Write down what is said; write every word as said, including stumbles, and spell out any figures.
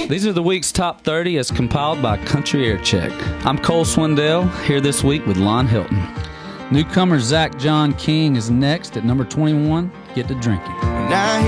These are the week's top thirty as compiled by Country Air Check. I'm Cole Swindell, here this week with Lon Hilton. Newcomer Zach John King is next at number twenty-one, Get to Drinking. Now